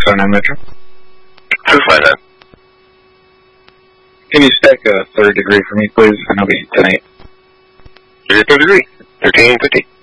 609 Metro. 259. Can you stack a third degree for me, please? And I'll be tonight. Third degree. 1350.